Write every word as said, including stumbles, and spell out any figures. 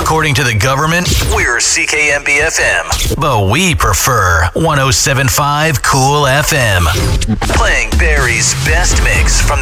According to the government, we're C K M B F M, but we prefer one oh seven point five Cool F M. Playing Barry's best mix from